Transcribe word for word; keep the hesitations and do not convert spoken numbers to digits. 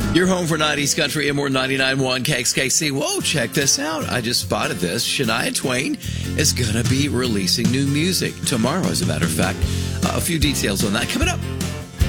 Your home for nineties country and more. Ninety-nine point one K X K C. Whoa, check this out. I just spotted this. Shania Twain is going to be releasing new music tomorrow, as a matter of fact. Uh, a few details on that coming up